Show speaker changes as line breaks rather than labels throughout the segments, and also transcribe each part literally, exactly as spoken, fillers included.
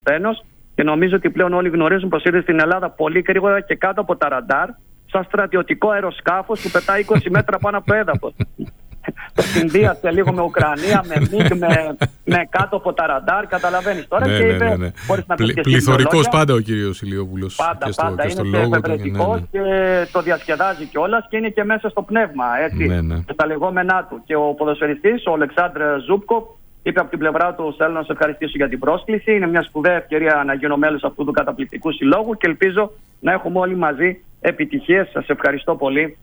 Ένος, και νομίζω ότι πλέον όλοι γνωρίζουν πως ήρθε στην Ελλάδα πολύ γρήγορα και κάτω από τα ραντάρ, σαν στρατιωτικό αεροσκάφος που πετάει είκοσι μέτρα πάνω από το έδαφος. Το συνδύασε λίγο με Ουκρανία, με ΜΙΚ, με, με κάτω από τα ραντάρ, καταλαβαίνεις τώρα.
Ναι,
και
ναι,
είπε,
ναι, ναι.
να
Πλη, πληθωρικός πάντα ο κύριος Ηλιόπουλος.
Πάντα,
και στο,
πάντα.
και στο
είναι
λόγο
εφευρετικός,
ναι, ναι.
και το διασκεδάζει κιόλας και είναι και μέσα στο πνεύμα, έτσι,
ναι, ναι.
και στα λεγόμενά του. Και ο ποδοσφαιριστής, ο Αλεξάνδρ Ζούπκοφ, είπε από την πλευρά του: θέλω να σε ευχαριστήσω για την πρόσκληση. Είναι μια σπουδαία ευκαιρία να γίνω μέλος αυτού του καταπληκτικού συλλόγου και ελπίζω να έχουμε όλοι μαζί επιτυχίες. Σας ευχαριστώ πολύ.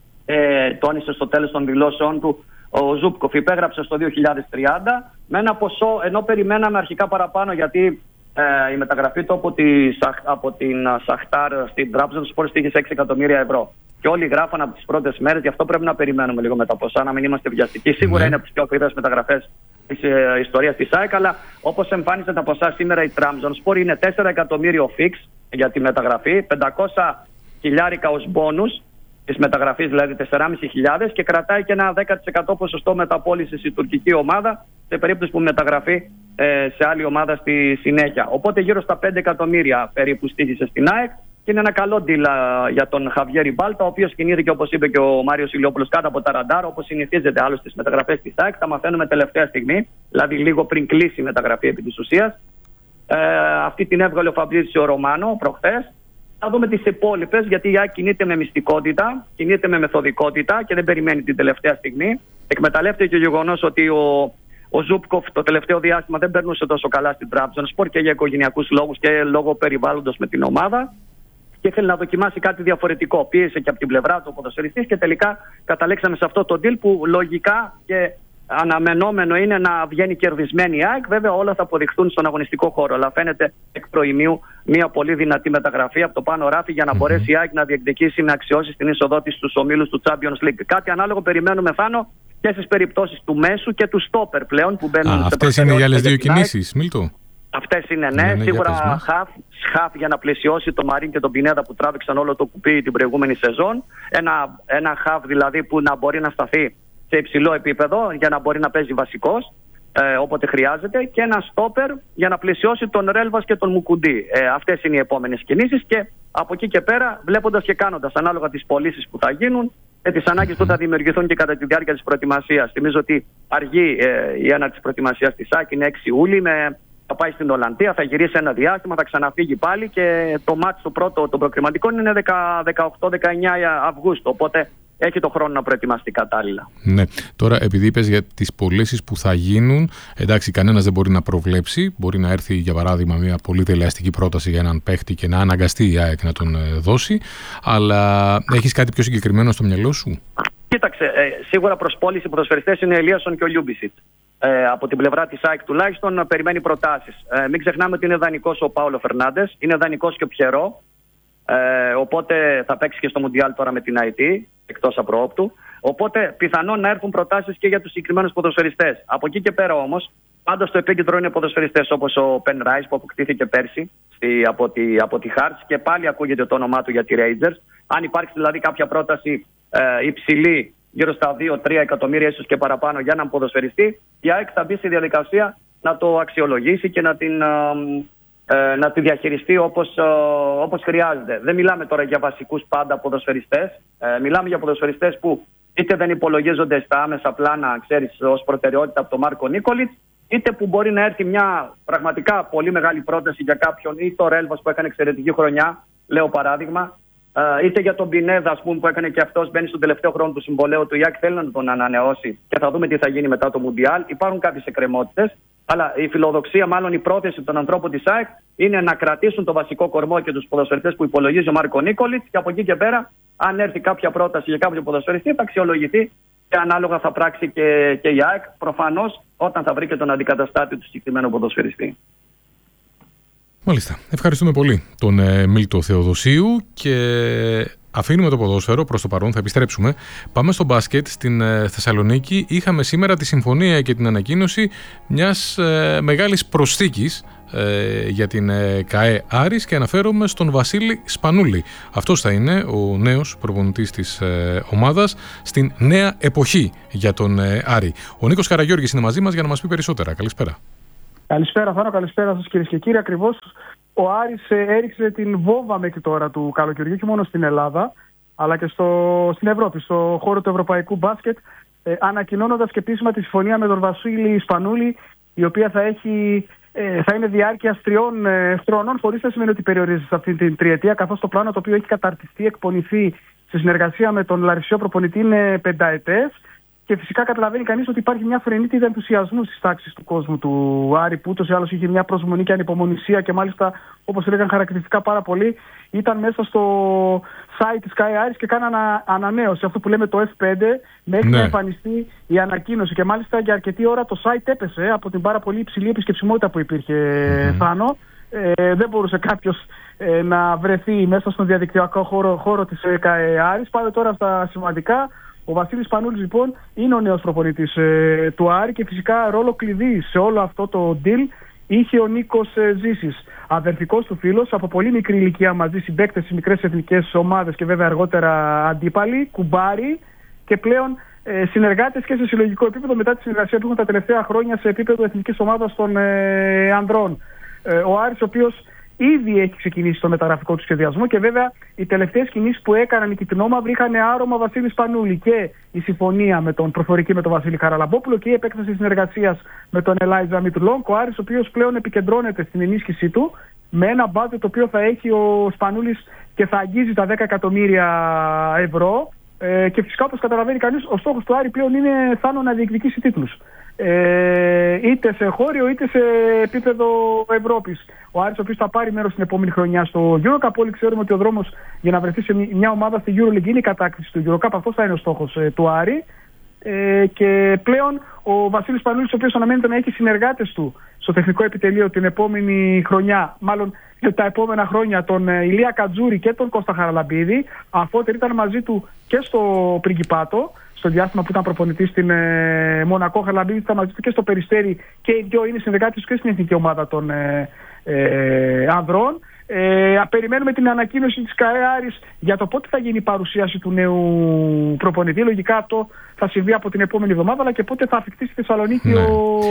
Ε, τόνισε στο τέλος των δηλώσεων του ο Ζούπκοφ. Υπέγραψε στο δύο χιλιάδες τριάντα με ένα ποσό, ενώ περιμέναμε αρχικά παραπάνω, γιατί ε, η μεταγραφή του από, τη, από την Σαχτάρ στην Τράπεζα στήχησε έξι εκατομμύρια ευρώ. Και όλοι γράφαν από τις πρώτες μέρες, γι' αυτό πρέπει να περιμένουμε λίγο με τα ποσά, να μην είμαστε βιαστικοί. Σίγουρα mm. είναι από τις πιο ακριβές μεταγραφές της ε, ιστορίας της ΑΕΚ, αλλά όπως εμφάνισε τα ποσά σήμερα η Trabzonspor, είναι τέσσερα εκατομμύρια φίξ για τη μεταγραφή, πεντακόσια χιλιάρικα ως μπόνους της μεταγραφής, δηλαδή τέσσερις χιλιάδες πεντακόσια, και κρατάει και ένα δέκα τοις εκατό ποσοστό μεταπώλησης η τουρκική ομάδα σε περίπτωση που μεταγραφεί ε, σε άλλη ομάδα στη συνέχεια. Οπότε γύρω στα πέντε εκατομμύρια περίπου στήχησε στην ΑΕΚ και είναι ένα καλό deal για τον Χαβιέρι Μπάλτα, ο οποίος κινήθηκε, όπως είπε και ο Μάριος Ηλιόπουλος, κάτω από τα ραντάρ, όπως συνηθίζεται άλλωστε στις μεταγραφές της ΑΕΚ. Τα μαθαίνουμε τελευταία στιγμή, δηλαδή λίγο πριν κλείσει η μεταγραφή επί της ουσίας. Ε, αυτή την έβγαλε ο Φαμπρίσιο Ρωμάνο προχθές. Θα δούμε τις υπόλοιπες, γιατί η ΑΕΚ κινείται με μυστικότητα, κινείται με μεθοδικότητα και δεν περιμένει την τελευταία στιγμή. Εκμεταλλεύτηκε και το γεγονός ότι ο, ο Ζούπκοφ το τελευταίο διάστημα δεν περνούσε τόσο καλά στην Trabzonspor και για οικογενειακούς λόγους και λόγω περιβάλλοντος με την ομάδα. Και ήθελε να δοκιμάσει κάτι διαφορετικό. Πίεσε και από την πλευρά του ο ποδοσφαιριστής και τελικά καταλήξαμε σε αυτό το deal που λογικά και αναμενόμενο είναι να βγαίνει κερδισμένη η ΑΕΚ. Βέβαια όλα θα αποδειχθούν στον αγωνιστικό χώρο. Αλλά φαίνεται εκ προημίου μια πολύ δυνατή μεταγραφή από το πάνω ράφι για να mm-hmm. μπορέσει η ΑΕΚ να διεκδικήσει με αξιώσεις την είσοδό της στους ομίλους του Champions League. Κάτι ανάλογο περιμένουμε πάνω και στις περιπτώσεις του μέσου και του στόπερ πλέον που μπαίνουν. Α,
αυτές είναι οι άλλες δύο κινήσεις, Μίλτο.
Αυτές είναι, ναι. ναι, ναι σίγουρα χαφ, χαφ για να πλαισιώσει το Μαρίν και τον Πινέδα που τράβηξαν όλο το κουπί την προηγούμενη σεζόν. Ένα, ένα χαφ δηλαδή που να μπορεί να σταθεί σε υψηλό επίπεδο για να μπορεί να παίζει βασικός ε, όποτε χρειάζεται, και ένα στόπερ για να πλαισιώσει τον Ρέλβας και τον Μουκουντή. Ε, αυτές είναι οι επόμενες κινήσεις και από εκεί και πέρα, βλέποντας και κάνοντας ανάλογα τις πωλήσεις που θα γίνουν και τις ανάγκες που θα δημιουργηθούν και κατά τη διάρκεια της προετοιμασίας. Θυμίζω ότι αργεί ε, η έναρξη της προετοιμασίας της ΑΕΚ, είναι έξι Ιουλίου, με θα πάει στην Ολλανδία, θα γυρίσει ένα διάστημα, θα ξαναφύγει πάλι και το μάτς το πρώτο των προκριματικών είναι δεκαοκτώ δεκαεννιά Αυγούστου. Οπότε έχει το χρόνο να προετοιμαστεί κατάλληλα.
Ναι. Τώρα, επειδή είπες για τις πωλήσεις που θα γίνουν, εντάξει, κανένας δεν μπορεί να προβλέψει. Μπορεί να έρθει, για παράδειγμα, μια πολύ τελειαστική πρόταση για έναν παίχτη και να αναγκαστεί η ΑΕΚ να τον δώσει. Αλλά έχεις κάτι πιο συγκεκριμένο στο μυαλό σου?
Κοίταξε, ε, σίγουρα προς πώληση ποδοσφαιριστές είναι ο Ελίασον και ο Λιούμπισιτ. Ε, από την πλευρά της ΑΕΚ τουλάχιστον περιμένει προτάσεις. Ε, μην ξεχνάμε ότι είναι δανεικός ο Πάολο Φερνάντες, είναι δανεικός και ο Πιερό. Ε, οπότε θα παίξει και στο Μουντιάλ τώρα με την άι τι, εκτός απροόπτου. Οπότε πιθανόν να έρθουν προτάσεις και για τους συγκεκριμένους ποδοσφαιριστές. Από εκεί και πέρα όμως, πάντα στο επίκεντρο είναι ποδοσφαιριστές όπως ο Πεν Ράις που αποκτήθηκε πέρσι στη, από τη, από τη Hearts και πάλι ακούγεται το όνομά του για τη Rangers. Αν υπάρξει δηλαδή κάποια πρόταση ε, υψηλή, γύρω στα δύο τρία εκατομμύρια ίσως και παραπάνω για έναν ποδοσφαιριστή, η ΑΕΚ θα μπει στη διαδικασία να το αξιολογήσει και να την... Ε, να τη διαχειριστεί όπως, ε, όπως χρειάζεται. Δεν μιλάμε τώρα για βασικούς πάντα ποδοσφαιριστές. Ε, μιλάμε για ποδοσφαιριστές που είτε δεν υπολογίζονται στα άμεσα πλάνα, ξέρεις, ως προτεραιότητα από τον Μάρκο Νίκολιτς, είτε που μπορεί να έρθει μια πραγματικά πολύ μεγάλη πρόταση για κάποιον, ή το Ρέλβας που έκανε εξαιρετική χρονιά, λέω παράδειγμα, ε, είτε για τον Πινέδα, ας πούμε, που έκανε και αυτός, μπαίνει στον τελευταίο χρόνο του συμβολέου του. Η ΑΕΚ θέλει να τον ανανεώσει και θα δούμε τι θα γίνει μετά το Μουντιάλ. Υπάρχουν κάποιες εκκρεμότητες. Αλλά η φιλοδοξία, μάλλον η πρόθεση των ανθρώπων της ΑΕΚ είναι να κρατήσουν το βασικό κορμό και τους ποδοσφαιριστές που υπολογίζει ο Μάρκο Νίκολιτς, και από εκεί και πέρα, αν έρθει κάποια πρόταση για κάποιο ποδοσφαιριστή, θα αξιολογηθεί και ανάλογα θα πράξει και, και η ΑΕΚ, προφανώς όταν θα βρει και τον αντικαταστάτη του συγκεκριμένου ποδοσφαιριστή.
Μάλιστα. Ευχαριστούμε πολύ τον ε, Μίλτο Θεοδοσίου και αφήνουμε το ποδόσφαιρο προς το παρόν, θα επιστρέψουμε. Πάμε στο μπάσκετ στην ε, Θεσσαλονίκη. Είχαμε σήμερα τη συμφωνία και την ανακοίνωση μιας ε, μεγάλης προσθήκης ε, για την ε, ΚΑΕ Άρης και αναφέρομαι στον Βασίλη Σπανούλη. Αυτός θα είναι ο νέος προπονητής της ε, ομάδας στην νέα εποχή για τον ε, Άρη. Ο Νίκος Καραγιώργης είναι μαζί μας για να μας πει περισσότερα. Καλησπέρα.
Καλησπέρα Θάνο, καλησπέρα σας κυρίες και κύριοι. Ακριβώς ο Άρης έριξε την βόμβα μέχρι τώρα του καλοκαιριού, όχι μόνο στην Ελλάδα, αλλά και στο, στην Ευρώπη, στο χώρο του ευρωπαϊκού μπάσκετ, ε, ανακοινώνοντας και επίσημα τη συμφωνία με τον Βασίλη Σπανούλη, η οποία θα, έχει, ε, θα είναι διάρκειας τριών ε, χρονών, χωρίς να σημαίνει ότι περιορίζεται σε αυτή την τριετία, καθώς το πλάνο το οποίο έχει καταρτιστεί, εκπονηθεί σε συνεργασία με τον Λαρισιό προπονητή είναι πενταετές. Και φυσικά καταλαβαίνει κανείς ότι υπάρχει μια φρενίτιδα ενθουσιασμού στις τάξεις του κόσμου του Άρη, που ούτως ή άλλως είχε μια προσμονή και ανυπομονησία και μάλιστα, όπως έλεγαν χαρακτηριστικά πάρα πολύ, ήταν μέσα στο site της Sky Άρης και κάνανε ανανέωση, αυτό που λέμε το εφ πέντε, μέχρι ναι. να εμφανιστεί η ανακοίνωση. Και μάλιστα για αρκετή ώρα το site έπεσε από την πάρα πολύ υψηλή επισκεψιμότητα που υπήρχε mm-hmm. Θάνο. Ε, δεν μπορούσε κάποιος ε, να βρεθεί μέσα στον διαδικτυακό χώρο, χώρο της Sky Άρης. Πάμε τώρα στα σημαντικά. Ο Βασίλης Σπανούλης λοιπόν είναι ο νέος προπονητής ε, του Άρη και φυσικά ρόλο κλειδί σε όλο αυτό το deal είχε ο Νίκος ε, Ζήσης, αδερφικός του φίλος, από πολύ μικρή ηλικία μαζί συμπαίκτες στις μικρές εθνικές ομάδες και βέβαια αργότερα αντίπαλοι, κουμπάρι και πλέον ε, συνεργάτες και σε συλλογικό επίπεδο μετά τη συνεργασία που έχουν τα τελευταία χρόνια σε επίπεδο εθνικής ομάδας των ε, ανδρών. Ε, ο Άρης ο οποίος ήδη έχει ξεκινήσει το μεταγραφικό του σχεδιασμό και βέβαια οι τελευταίες κινήσεις που έκαναν οι κυτρινόμαυροι είχαν άρωμα Βασίλη Σπανούλη και η συμφωνία με τον προφορική με τον Βασίλη Χαραλαμπόπουλο και η επέκταση συνεργασίας με τον Ελάιζα Μητρουλόγκ. Ο Άρης ο οποίος πλέον επικεντρώνεται στην ενίσχυσή του με ένα μπάτζετ το οποίο θα έχει ο Σπανούλης και θα αγγίζει τα δέκα εκατομμύρια ευρώ ε, και φυσικά όπως καταλαβαίνει κανείς ο στόχος του Άρη πλέον είναι Θάνο να διεκδικήσει τίτλους. Ε, είτε σε χώριο είτε σε επίπεδο Ευρώπης. Ο Άρης ο οποίος θα πάρει μέρος την επόμενη χρονιά στο EuroCup. Όλοι ξέρουμε ότι ο δρόμος για να βρεθεί σε μια ομάδα στη EuroLeague είναι η κατάκτηση του EuroCup. αυτός θα είναι ο στόχος ε, του Άρη. Ε, και πλέον ο Βασίλης Σπανούλης, ο οποίος αναμένεται να έχει συνεργάτες του στο τεχνικό επιτελείο την επόμενη χρονιά, μάλλον τα επόμενα χρόνια, τον Ηλία Κατζούρη και τον Κώστα Χαραλαμπίδη, αφότεροι ήταν μαζί του και στο Πριγκιπάτο, στο διάστημα που ήταν προπονητής στην ε, Μονακό. Χαραλαμπίδη ήταν μαζί του και στο Περιστέρι και οι δύο είναι συνεργάτες και στην εθνική ομάδα των ε, ε, ανδρών. Ε, περιμένουμε την ανακοίνωση της ΚΑΕ Άρης για το πότε θα γίνει η παρουσίαση του νέου προπονητή. Λογικά αυτό θα συμβεί από την επόμενη εβδομάδα, αλλά και πότε θα αφικτεί στη Θεσσαλονίκη ναι.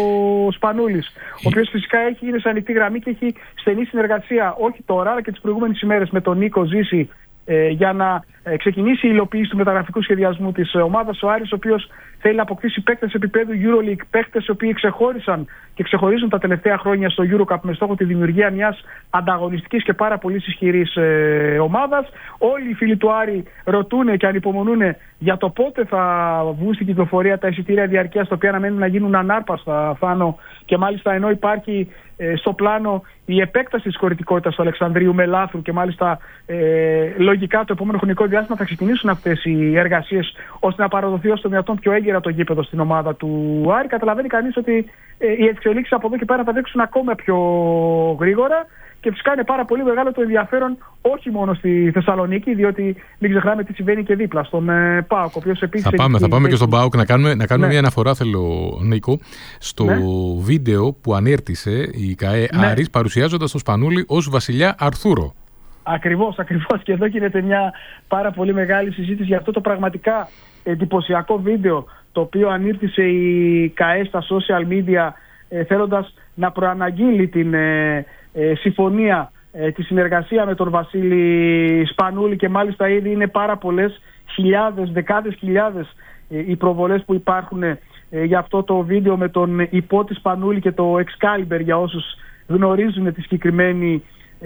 ο Σπανούλης, ο οποίος φυσικά έχει, είναι σε ανοιχτή γραμμή και έχει στενή συνεργασία όχι τώρα, αλλά και τις προηγούμενες ημέρες με τον Νίκο Ζήση ε, για να ε, ξεκινήσει η υλοποίηση του μεταγραφικού σχεδιασμού της ομάδας. Ο Άρης, ο οποίος θέλει να αποκτήσει παίκτες επίπεδου EuroLeague, παίκτες οι οποίοι ξεχώρισαν και ξεχωρίζουν τα τελευταία χρόνια στο EuroCup με στόχο τη δημιουργία μιας ανταγωνιστικής και πάρα πολύ ισχυρής ε, ομάδας. Όλοι οι φίλοι του Άρη ρωτούν και ανυπομονούν για το πότε θα βγουν στην κυκλοφορία τα εισιτήρια διαρκείας, τα οποία αναμένουν να γίνουν ανάρπαστα, Θάνο, και μάλιστα ενώ υπάρχει ε, στο πλάνο η επέκταση της χωρητικότητας του Αλεξανδρίου με Λάθρου και μάλιστα ε, λογικά το επόμενο χρονικό διάστημα θα ξεκινήσουν αυτές οι εργασίες ώστε να παραδοθεί ως το δυνατόν πιο έγκαιρα το γήπεδο στην ομάδα του Άρη. Καταλαβαίνει κανείς ότι ε, οι εξελίξεις από εδώ και πέρα θα δείξουν ακόμα πιο γρήγορα. Και φυσικά είναι πάρα πολύ μεγάλο το ενδιαφέρον όχι μόνο στη Θεσσαλονίκη, διότι μην ξεχνάμε τι συμβαίνει και δίπλα στον ε, ΠΑΟΚ.
Θα πάμε, θα πάμε και στον ΠΑΟΚ να κάνουμε, να κάνουμε ναι. μια αναφορά, θέλω, Νίκο, στο ναι. βίντεο που ανέρτησε η ΚΑΕ ναι. Άρης παρουσιάζοντας τον Σπανούλη ως βασιλιά Αρθούρο. Ακριβώς,
ακριβώς. Και εδώ γίνεται μια πάρα πολύ μεγάλη συζήτηση για αυτό το πραγματικά εντυπωσιακό βίντεο, το οποίο ανήρτησε η ΚΑΕ στα social media ε, θέλοντας να προαναγγείλει την ε, ε, συμφωνία, ε, τη συνεργασία με τον Βασίλη Σπανούλη, και μάλιστα ήδη είναι πάρα πολλές χιλιάδες, δεκάδες χιλιάδες ε, οι προβολές που υπάρχουν ε, για αυτό το βίντεο με τον υπότη Σπανούλη και το Excalibur, για όσους γνωρίζουν τη συγκεκριμένη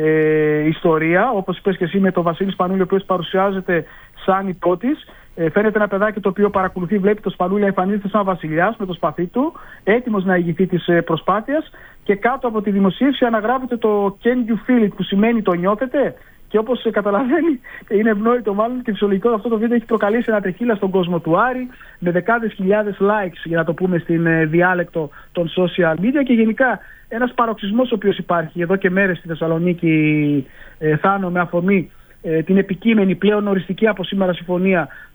ε, ιστορία. Όπως είπες και εσύ, με τον Βασίλη Σπανούλη, ο οποίος παρουσιάζεται σαν υπότης. Ε, φαίνεται ένα παιδάκι το οποίο παρακολουθεί, βλέπει το Σπανούλη να εμφανίζεται σαν βασιλιάς με το σπαθί του, έτοιμος να ηγηθεί της ε, προσπάθειας, και κάτω από τη δημοσίευση αναγράφεται το Can you feel it, που σημαίνει το νιώθετε. Και όπως ε, καταλαβαίνει, είναι ευνόητο μάλλον και φυσιολογικό, αυτό το βίντεο έχει προκαλέσει ένα τρεχύλα στον κόσμο του Άρη, με δεκάδες χιλιάδες likes, για να το πούμε στην ε, διάλεκτο των social media, και γενικά ένας παροξισμός ο οποίος υπάρχει εδώ και μέρες στη Θεσσαλονίκη, ε, Θάνο, με αφορμή την επικείμενη πλέον οριστική από σήμερα συμφωνία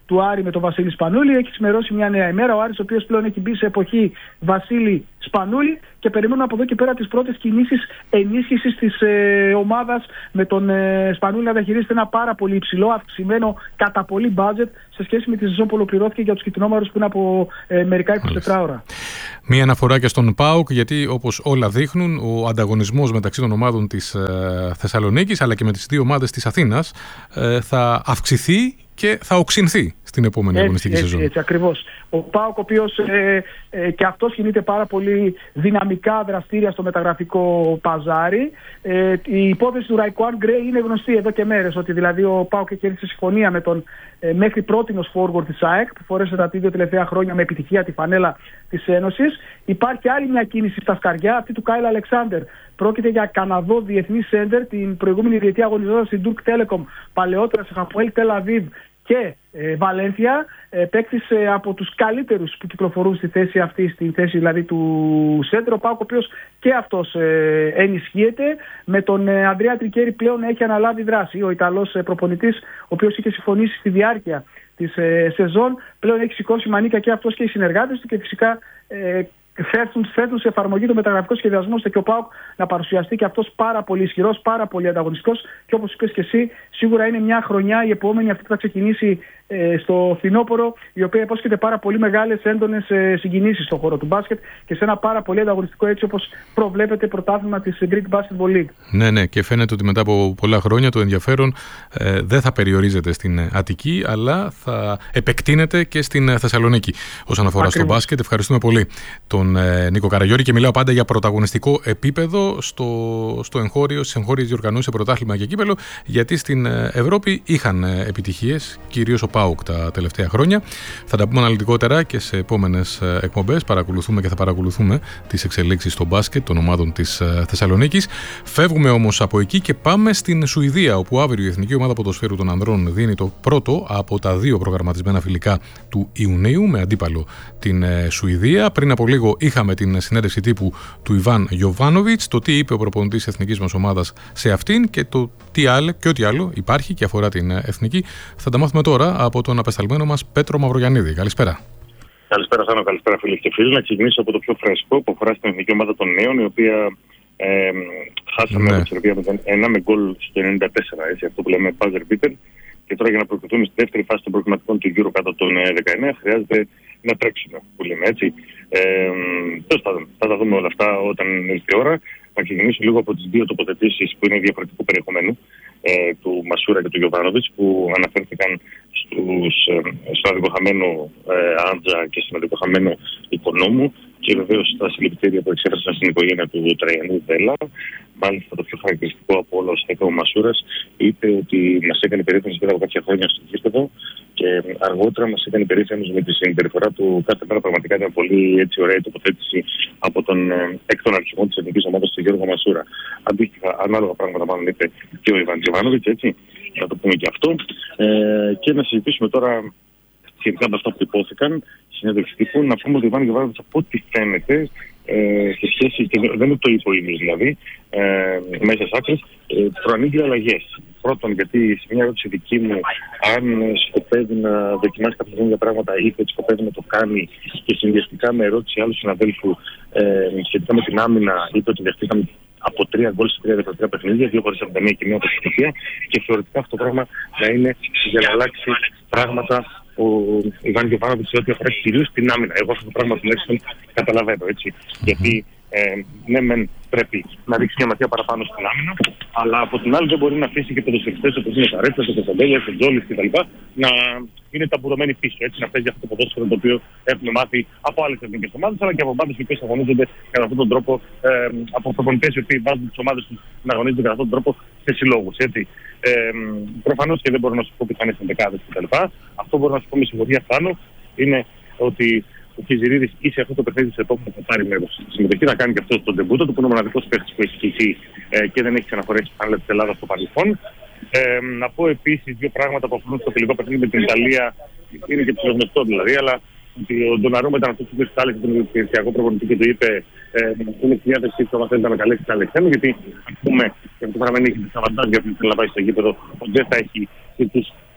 του Άρη με τον Βασίλη Σπανούλη. Έχει ξημερώσει μια νέα ημέρα. Ο Άρης, ο οποίος πλέον έχει μπει σε εποχή Βασίλη Σπανούλη, και περιμένουμε από εδώ και πέρα τις πρώτες κινήσεις ενίσχυσης της ε, ομάδας, με τον ε, Σπανούλη να διαχειρίζεται ένα πάρα πολύ υψηλό, αυξημένο κατά πολύ budget σε σχέση με τη σεζόν που ολοκληρώθηκε για τους κοιτινόμαρους πριν από ε, μερικά είκοσι τέσσερις ώρα.
Μία αναφορά και στον ΠΑΟΚ, γιατί όπως όλα δείχνουν, ο ανταγωνισμός μεταξύ των ομάδων της ε, Θεσσαλονίκης αλλά και με τις δύο ομάδες της Αθήνας ε, θα αυξηθεί και θα οξυνθεί στην επόμενη έτσι, αγωνιστική
έτσι,
σεζόν.
Έτσι, ακριβώς. Ο ΠΑΟΚ, ο οποίος ε, ε, και αυτός κινείται πάρα πολύ δυναμικά δραστήρια στο μεταγραφικό παζάρι. Ε, η υπόθεση του Ραϊκουάν Γκρέι είναι γνωστή εδώ και μέρες, ότι δηλαδή ο ΠΑΟΚ έχει έρθει σε συμφωνία με τον ε, μέχρι πρότινος forward της ΑΕΚ, που φορέσε τα δύο τελευταία χρόνια με επιτυχία τη φανέλα της Ένωσης. Υπάρχει άλλη μια κίνηση στα σκαριά, αυτή του Κάιλ Αλεξάντερ. Πρόκειται για Καναδό διεθνή σέντερ, την προηγούμενη διετία αγωνιζόταν στην Turk Telecom, παλαιότερα σε Χαφουέλ Τελ Αβίβ και ε, Βαλένθια. Ε, παίκτης ε, από τους καλύτερους που κυκλοφορούν στη θέση αυτή, στη θέση δηλαδή του σέντερ. Ο ΠΑΟΚ, ο οποίος και αυτός ε, ενισχύεται, με τον ε, Ανδρέα Τρικέρι πλέον έχει αναλάβει δράση. Ο Ιταλός ε, προπονητής, ο οποίος είχε συμφωνήσει στη διάρκεια της ε, σεζόν, πλέον έχει σηκώσει μανίκα και αυτός και οι συνεργάτες του, και φυσικά ε, Θέτουν, θέτουν σε εφαρμογή το μεταγραφικό σχεδιασμό, ώστε και ο ΠΑΟΚ να παρουσιαστεί και αυτός πάρα πολύ ισχυρός, πάρα πολύ ανταγωνιστικός, και όπως είπες και εσύ, σίγουρα είναι μια χρονιά η επόμενη, αυτή που θα ξεκινήσει ε, στο φθινόπωρο, η οποία υπόσχεται πάρα πολύ μεγάλες έντονες ε, συγκινήσεις στον χώρο του μπάσκετ και σε ένα πάρα πολύ ανταγωνιστικό, έτσι όπως προβλέπεται, πρωτάθλημα της Greek Basketball League.
Ναι, ναι, και φαίνεται ότι μετά από πολλά χρόνια το ενδιαφέρον ε, δεν θα περιορίζεται στην Αττική, αλλά θα επεκτείνεται και στην Θεσσαλονίκη. Όσον αφορά Ακριβώς. στο μπάσκετ, ευχαριστούμε πολύ τον Νίκο Καραγιώρη, και μιλάω πάντα για πρωταγωνιστικό επίπεδο στο, στο εγχώριο, στις εγχώριες διοργανώσεις σε πρωτάθλημα και κύπελο, γιατί στην Ευρώπη είχαν επιτυχίες, κυρίως ο ΠΑΟΚ τα τελευταία χρόνια. Θα τα πούμε αναλυτικότερα και σε επόμενες εκπομπές. Παρακολουθούμε και θα παρακολουθούμε τις εξελίξεις στο μπάσκετ των ομάδων της Θεσσαλονίκης. Φεύγουμε όμως από εκεί και πάμε στην Σουηδία, όπου αύριο η Εθνική Ομάδα Ποδοσφαίρου των Ανδρών δίνει το πρώτο από τα δύο προγραμματισμένα φιλικά του Ιουνίου με αντίπαλο την Σουηδία. Πριν από λίγο είχαμε την συνέντευξη τύπου του Ιβάν Γιοβάνοβιτς, το τι είπε ο προπονητής της εθνικής μας ομάδας σε αυτήν και το τι άλλο και ό,τι άλλο υπάρχει και αφορά την εθνική. Θα τα μάθουμε τώρα από τον απεσταλμένο μας Πέτρο Μαυρογιαννίδη. Καλησπέρα.
Καλησπέρα, Σάνο. Καλησπέρα, φίλοι και φίλοι. Να ξεκινήσω από το πιο φρέσκο που αφορά στην εθνική ομάδα των νέων, η οποία ε, χάσαμε ναι. από τη Σερβία με ένα με γκολ στο ενενήντα τέσσερα. Έτσι, αυτό που λέμε buzzer beater. Και τώρα για να προκριθούμε στη δεύτερη φάση των προκριματικών του Euro κατά τον δεκαεννέα χρειάζεται να τρέξουμε, που λέμε έτσι. Ε, Τέλος πάντων, θα τα δούμε όλα αυτά όταν είναι η ώρα. Να ξεκινήσω λίγο από τις δύο τοποθετήσεις που είναι διαφορετικού περιεχομένου, ε, του Μασούρα και του Γιοβάνοβιτς, που αναφέρθηκαν στους, ε, στον αδικοχαμένο ε, Άντζα και στον αδικοχαμένο Οικονόμου, και βεβαίως τα συλληπιτήρια που εξέφρασαν στην οικογένεια του Τραγιανού Βέλα. Μάλιστα, το πιο χαρακτηριστικό από όλα όσα είπε ο Μασούρας, είπε ότι μας έκανε περήφανος μετά από κάποια χρόνια στο γήπεδο, και αργότερα μας έκανε περήφανος με τη συμπεριφορά του κάθε μέρα. Πραγματικά ήταν πολύ έτσι ωραία η τοποθέτηση από τον ε, εκ των αρχηγών της εθνικής ομάδας, τον Γιώργο Μασούρα. Αντίστοιχα, ανάλογα πράγματα μάλλον είπε και ο Ιβάν Γιοβάνοβιτς, έτσι, να το πούμε και αυτό. Ε, και να συζητήσουμε τώρα σχετικά με αυτά που υπόθηκαν, συνέντευξη τύπου, να πούμε ότι ο Ιβάν Γιοβάνοβιτς, από ό,τι φαίνεται, ε, σε σχέση, και δεν το είπε ο ίδιος δηλαδή, ε, μέσα σ' άκρες, ε, προανήγγειλε αλλαγές. Πρώτον, γιατί σε μια ερώτηση δική μου, αν σκοπεύει να δοκιμάσει κάποια τέτοια πράγματα, είπε ότι σκοπεύει να το κάνει, και συνδυαστικά με ερώτηση άλλου συναδέλφου ε, σχετικά με την άμυνα, είπε ότι δεχτήκαμε από τρία γκολ σε τρία διαφορετικά παιχνίδια, δύο χωρίς εβδομήντα και μία από την, και θεωρητικά αυτό το πράγμα να είναι για να αλλάξει πράγματα ο Ιβάν Γιοβάνοβιτς σε ό,τι αφορά κυρίως την άμυνα. Εγώ αυτό το πράγμα τουλάχιστον καταλαβαίνω, έτσι. Mm-hmm. Γιατί ε, ναι, μεν πρέπει να ρίξει μια ματιά παραπάνω στην άμυνα, αλλά από την άλλη δεν μπορεί να αφήσει και ποδοσφαιριστές όπως είναι ο Καρέτσας, ο Κωνσταντέλιας, ο Τζόλης κτλ. Να είναι ταμπουρωμένοι πίσω, έτσι, να παίζει αυτό το ποδόσφαιρο το οποίο έχουμε μάθει από άλλες εθνικές ομάδες, αλλά και από ομάδες οι οποίες αγωνίζονται κατά αυτόν τον τρόπο, ε, από προπονητές οι οποίοι βάζουν τις ομάδες τους να αγωνίζονται κατά αυτόν τον τρόπο σε συλλόγους. Ε, Προφανώς και δεν μπορώ να σου πω ποιες θα είναι στις δεκάδες κτλ. Αυτό μπορώ να σου πω με σιγουριά, Θάνο, είναι ότι ο Κιζηρίδης ή σε αυτό το παιχνίδι σε τόπο θα πάρει μέρος στη συμμετοχή, θα κάνει και αυτό τον τεμπούτο του, που είναι ο μοναδικός παίκτης που έχει χυθεί ε, και δεν έχει ξαναφορέσει πάλι της Ελλάδας στο παρελθόν. Ε, να πω επίσης δύο πράγματα που αφορούν στο τελικό παιχνίδι με την Ιταλία, είναι και ψηλογνωστό δηλαδή, αλλά ότι ο Ντοναρούμα ήταν αυτό που είπε στην τον υπηρεσιακό προπονητή και του είπε ε, είναι η διάθεση που θέλει να με καλέσει στην Αλεξάνδρου, γιατί ας πούμε, και αυτό το πράγμα είναι και τη Σαββαντάζ για να πάει στο γήπεδο, ότι δεν θα έχει και τους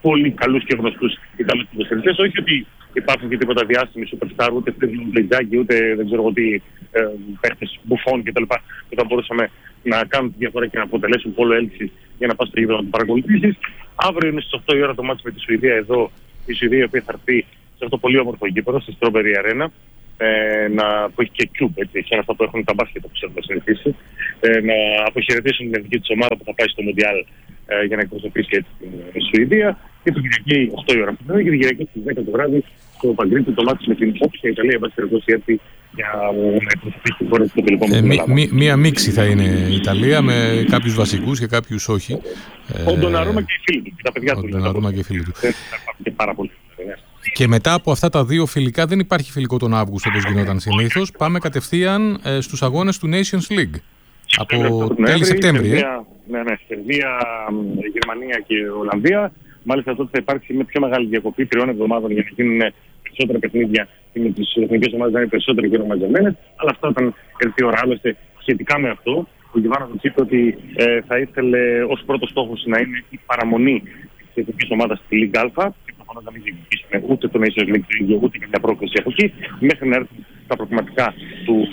πολύ καλούς και γνωστούς Ιταλούς ποδοσφαιριστές. Όχι ότι υπάρχουν και τίποτα διάσημοι superstar, ούτε Πλεζάκη, ούτε δεν ξέρω τι ε, παίχτες μπουφών κτλ. που θα μπορούσαμε να κάνουν τη διαφορά και να αποτελέσουν πόλο έλξη για να πας στο γήπεδο να το παρακολουθήσεις. Αύριο είναι στις οκτώ η ώρα το μάτι με τη Σουηδία εδώ. Η Σουηδία η οποία θα έρθει σε αυτό το πολύ όμορφο γήπεδο, στη Strawberry Arena, ε, να, που έχει και Cube, έτσι, σαν αυτά που έχουν τα μπάσκετ που ξέρουν να συνηθίσει, ε, να αποχαιρετήσουν την εθνική της ομάδα που θα πάει στο Μουντιάλ ε, για να εκπροσωπήσει έτσι την Σουηδία. Και την Κυριακή οκτώ η ώρα αυτό και την Κυριακή στις δέκα το βράδυ στο Παγκρίτο το μάτι με την όποια Ιταλία εν πάση περιπτώσει έρθει για να εκπροσωπήσει τη χώρα του τελικό μας.
Μία μίξη θα είναι η Ιταλία με κάποιους βασικούς και κάποιους όχι.
Ο Ντοναρούμα και οι φίλοι του. Τα παιδιά του.
Ο Ντοναρούμα και οι φίλοι του.
Και πάρα πολύ.
Και μετά από αυτά τα δύο φιλικά, δεν υπάρχει φιλικό τον Αύγουστο όπως γινόταν συνήθως. Πάμε κατευθείαν ε, στους αγώνες του Nations League. Από τέλη Σεπτέμβρη. Ε.
Ναι, ναι, Σερβία, Γερμανία και Ολλανδία. Μάλιστα τότε θα υπάρξει μια πιο μεγάλη διακοπή τριών εβδομάδων για να γίνουν περισσότερα παιχνίδια και με τις εθνικές ομάδες να είναι περισσότερο γύρω μαζεμένες. Αλλά αυτό ήταν έρθει ώρα. Άλλωστε, σχετικά με αυτό, ο Γιωβάνοβιτς είπε ότι ε, θα ήθελε ως πρώτο στόχος να είναι η παραμονή της εθνικής ομάδας στη Λίγκα Α. Και προφανώς να μην διεκδικήσουμε ούτε το Nations League το ίδιο, ούτε και μια πρόκληση από εκεί, μέχρι να έρθουν τα προκριματικά του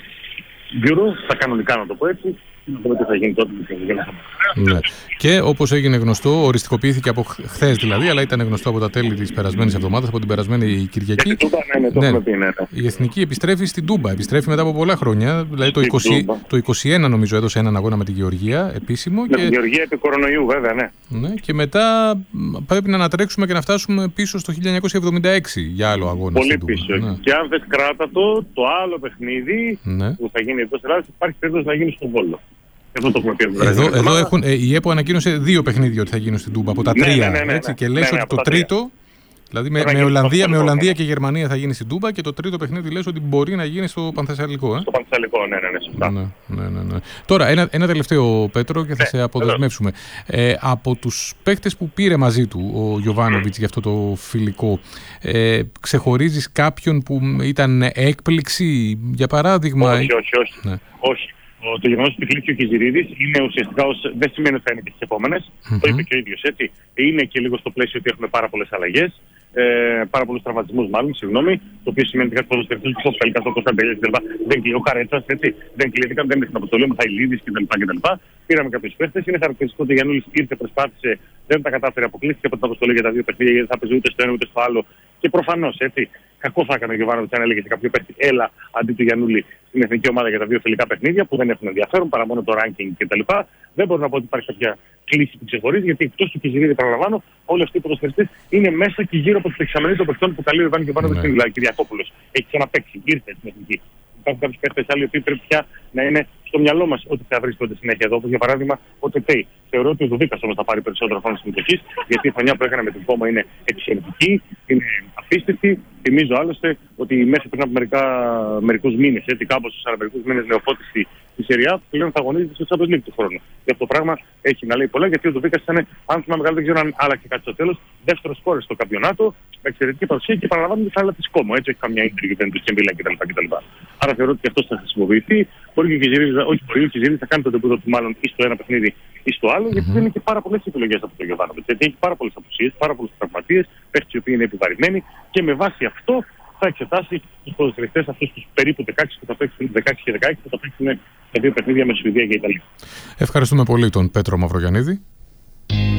Euro, τα κανονικά να το πω έτσι. Θα γίνει τότε,
ναι. Και όπως έγινε γνωστό, οριστικοποιήθηκε από χθες δηλαδή, αλλά ήταν γνωστό από τα τέλη της περασμένης εβδομάδας, από την περασμένη Κυριακή.
Ναι, ναι, ναι, ναι.
Η Εθνική επιστρέφει στην Τούμπα. Επιστρέφει μετά από πολλά χρόνια. Δηλαδή το είκοσι, το είκοσι ένα νομίζω έδωσε έναν αγώνα με τη Γεωργία επίσημο.
Με και... τη Γεωργία επί κορονοϊού, βέβαια, ναι.
ναι. Και μετά πρέπει να ανατρέξουμε και να φτάσουμε πίσω στο χίλια εννιακόσια εβδομήντα έξι για άλλο αγώνα.
Πολύ πίσω. Ναι. Και αν θες κράτα το, το άλλο παιχνίδι ναι. που θα γίνει εδώ στην Ελλάδα, υπάρχει περίπτωση να γίνει στον Βόλο. Εδώ, το
εδώ, εδώ έχουν, ε, η ΕΠΟ ανακοίνωσε δύο παιχνίδια ότι θα γίνουν στην Τούμπα από τα ναι, τρία. Ναι, ναι, ναι, έτσι, και λες ναι, ναι, ότι το τρίτο, δηλαδή με, με, Ολλανδία, με Ολλανδία και Γερμανία θα γίνει στην Τούμπα και το τρίτο παιχνίδι λες ότι μπορεί να γίνει στο Πανθεσσαλικό. Ε?
Στο Πανθεσσαλικό, ναι, ναι, ναι, σωστά.
Ναι, ναι, ναι, ναι. Τώρα, ένα, ένα τελευταίο, Πέτρο, και θα ναι, σε αποδεσμεύσουμε. Ε, από τους παίκτες που πήρε μαζί του ο Γιωβάνοβιτς για αυτό το φιλικό, ε, ξεχωρίζεις κάποιον που ήταν έκπληξη, για παράδειγμα.
Όχι, όχι, όχι. Ναι. όχι. Το γεγονός ότι κλείσει ο Κιζηρίδης είναι ουσιαστικά ως, δεν σημαίνει ότι θα είναι και στις επόμενες. Mm-hmm. Το είπε και ο ίδιος έτσι. Είναι και λίγο στο πλαίσιο ότι έχουμε πάρα πολλές αλλαγές. Ε, πάρα πολλούς τραυματισμούς, μάλλον, συγγνώμη. Το οποίο σημαίνει ότι κάτι ποδοσφαιριστές του Σοφέλικα, το Κωνσταντέλια κτλ. Δεν κλείει ο Χαρέτσας, έτσι. Δεν κλείθηκαν, δεν είναι στην αποστολή, ο Μιχαηλίδης κτλ. Πήραμε κάποιους παίχτες. Είναι χαρακτηριστικό ότι ο Γιαννούλης ήρθε, προσπάθησε, δεν τα κατάφερε, αποκλείστηκε από την αποστολή για τα δύο παιχνίδια, γιατί θα παίζει ούτε στο ένα ούτε στο άλλο. Και προφανώς έτσι. Κακό θα έκανε ο Γιωβάνοβιτς αν έλεγε σε κάποιο παίχτη έλα αντί του Γιαννούλη στην εθνική ομάδα για τα δύο φιλικά παιχνίδια που δεν έχουν ενδιαφέρον παρά μόνο το ranking κτλ. Δεν μπορώ να πω ότι υπάρχει κάποια κλίση που ξεχωρίζει, γιατί εκτός του Κιζηρίδη, παραλαμβάνω, όλοι αυτοί οι ποδοσφαιριστές είναι μέσα και γύρω από τη δεξαμενή των παιχτών που καλεί ο Ιβάν Γιωβάνοβιτς στην Ελλάδα. Κυριακόπουλος έχει ξαναπαίξει, ήρθε στην εθνική. Υπάρχουν κάποιοι παίχτες άλλοι που πρέπει πια να είναι στο μυαλό μας ότι θα βρίσκονται συνέχεια εδώ. Όπως για παράδειγμα ο Τετέι. Θεωρώ ότι ο Δουδίκας όμως θα πάρει περισσότερο χρόνο συμμετοχής, γιατί η χρονιά που έκανε με την Πόμα είναι εξαιρετική, είναι απίστευτη. Θυμίζω άλλωστε ότι μέχρι πριν από μερικούς μήνες, έτσι κάπως στους μερικούς μήνες νεοφώτιστη τη Σεριά, πλέον θα αγωνίζεται στο Champions League του χρόνου. Και αυτό το πράγμα έχει να λέει πολλά, γιατί ο Δουδίκας ήταν, αν θυμάμαι καλά, δεν ξέρω αν άλλαξε κάτι στο τέλος, δεύτερος σκόρερ στο καμπιονάτο, με εξαιρετική παρουσία και παραλαμβάνει τη άλλα τη Κόμο. Έτσι, όχι καμιά ίντριγη, δεν του Κεμπίλα κτλ. Άρα θεωρώ ότι αυτό θα χρησιμοποιηθεί. Μπορεί και ο Κιζηρίδης, όχι μπορεί, ο Κιζηρίδης θα κάνει το τεμπούτο του μάλλον ή στο ένα παιχνίδι ή στο άλλο, mm-hmm. γιατί δεν είναι και πάρα πολλές επιλογές από τον Γιωβάνοβιτς. Γιατί έχει πάρα πολλές απουσίες, πάρα πολλούς τραυματίες, παίχτες οι οποίοι είναι επιβαρημένοι και με βάση αυτό θα εξετάσει τους ποδοσφαιριστές αυτούς τους περίπου δεκαέξι που θα παίξουν, δεκαέξι και δεκαέξι που θα παίξουν τα δύο παιχνίδια με Σουηδία και Ιταλία.
Ευχαριστούμε πολύ τον Πέτρο Μαυρογιαννίδη.